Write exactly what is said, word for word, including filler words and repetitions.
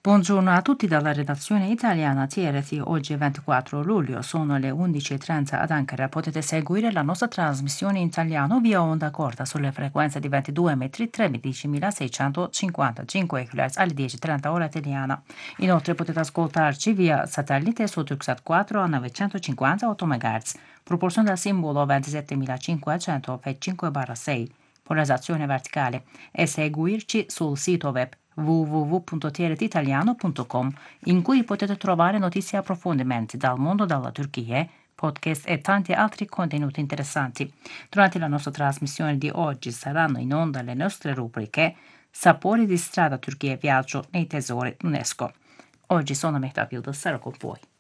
Buongiorno a tutti dalla redazione italiana T R T. Oggi è ventiquattro luglio, sono le undici e trenta ad Ankara. Potete seguire la nostra trasmissione in italiano via onda corta sulle frequenze di ventidue metri, tredicimilaseicentocinquantacinque kHz alle dieci e trenta ora italiana. Inoltre potete ascoltarci via satellite su Turksat quattro a novecentocinquantotto MHz, propulsione del simbolo ventisette cinquecento cinque polarizzazione verticale, e seguirci sul sito web w w w punto t r t italiano punto com, in cui potete trovare notizie e approfondimenti dal mondo della Turchia, podcast e tanti altri contenuti interessanti. Durante la nostra trasmissione di oggi saranno in onda le nostre rubriche Sapori di strada, Turchia e viaggio nei tesori UNESCO. Oggi sono Mehtap Yıldız, sarò con voi.